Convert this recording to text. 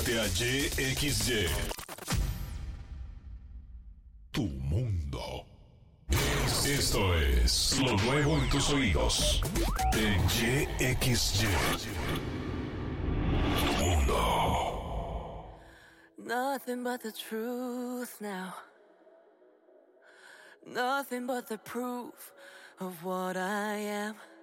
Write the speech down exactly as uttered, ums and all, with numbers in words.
Cámbiate a Y X Y. Tu mundo. Esto es lo nuevo en tus oídos. En Y X Y. Tu mundo. Nothing but the truth now. Nothing but the proof of what I am.